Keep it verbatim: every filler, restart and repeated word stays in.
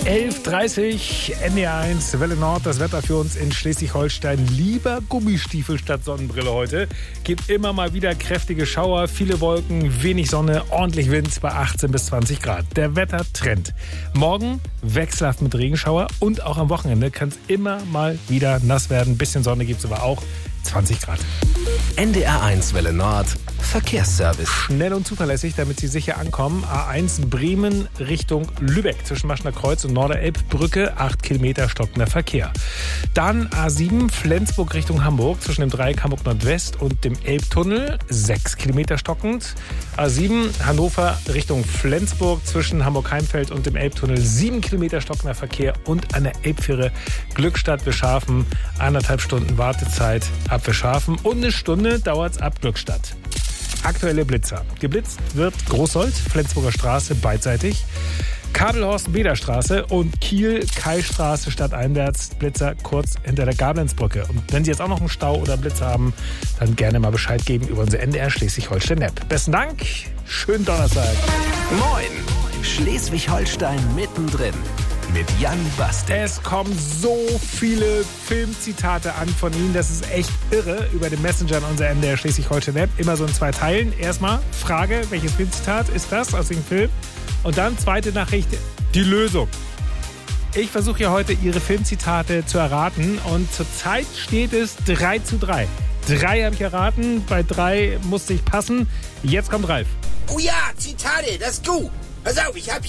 elf Uhr dreißig, N D R eins, Welle Nord, das Wetter für uns in Schleswig-Holstein. Lieber Gummistiefel statt Sonnenbrille heute. Gibt immer mal wieder kräftige Schauer, viele Wolken, wenig Sonne, ordentlich Wind bei achtzehn bis zwanzig Grad. Der Wettertrend. Morgen wechselhaft mit Regenschauer und auch am Wochenende kann es immer mal wieder nass werden. Ein bisschen Sonne gibt es aber auch. zwanzig Grad. N D R eins Welle Nord Verkehrsservice. Schnell und zuverlässig, damit Sie sicher ankommen. A eins Bremen Richtung Lübeck zwischen Maschner Kreuz und Norderelbbrücke. acht Kilometer stockender Verkehr. Dann A sieben Flensburg Richtung Hamburg zwischen dem Dreieck Hamburg Nordwest und dem Elbtunnel. sechs Kilometer stockend. A sieben Hannover Richtung Flensburg zwischen Hamburg-Heimfeld und dem Elbtunnel. sieben Kilometer stockender Verkehr und an der Elbfähre Glückstadt Wischhafen. Eineinhalb Stunden Wartezeit ab Wischhafen und eine Stunde dauert es ab Glückstadt. Aktuelle Blitzer. Geblitzt wird Großsold, Flensburger Straße beidseitig, Kabelhorst-Beder-Straße und Kiel-Kai-Straße stadteinwärts. Blitzer kurz hinter der Gablenzbrücke. Und wenn Sie jetzt auch noch einen Stau oder Blitzer haben, dann gerne mal Bescheid geben über unsere N D R Schleswig-Holstein-App. Besten Dank, schönen Donnerstag. Moin, Schleswig-Holstein mittendrin. Mit Jan Bastek. Es kommen so viele Filmzitate an von Ihnen, das ist echt irre, über den Messenger in unserer N D R Schleswig-Holstein-App. Immer so in zwei Teilen. Erstmal Frage, welches Filmzitat ist das aus dem Film? Und dann zweite Nachricht, die Lösung. Ich versuche ja heute, Ihre Filmzitate zu erraten und zurzeit steht es drei zu drei. Drei habe ich erraten, bei drei musste ich passen. Jetzt kommt Ralf. Oh ja, Zitate, das ist gut. Pass auf, ich habe